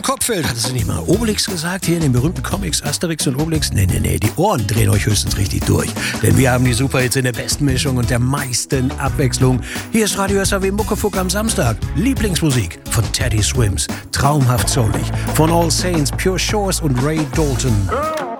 Kopfeld, hattest du nicht mal Obelix gesagt hier in den berühmten Comics Asterix und Obelix? Nee, die Ohren drehen euch höchstens richtig durch. Denn wir haben die Superhits in der besten Mischung und der meisten Abwechslung. Hier ist Radio SAW Muckefuck am Samstag. Lieblingsmusik von Teddy Swims, traumhaft soulig. Von All Saints, Pure Shores und Ray Dalton.